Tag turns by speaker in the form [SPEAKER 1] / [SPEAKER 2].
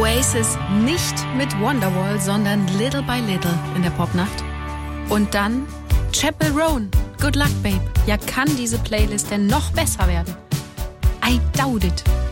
[SPEAKER 1] Oasis nicht mit Wonderwall, sondern Little by Little in der Popnacht. Und dann Chappell Roan, Good Luck Babe. Ja, kann diese Playlist denn noch besser werden? I doubt it.